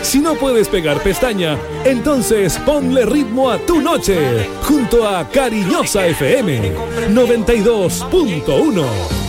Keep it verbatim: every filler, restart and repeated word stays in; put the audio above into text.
Si no puedes pegar pestaña, entonces ponle ritmo a tu noche junto a Cariñosa F M noventa y dos punto uno.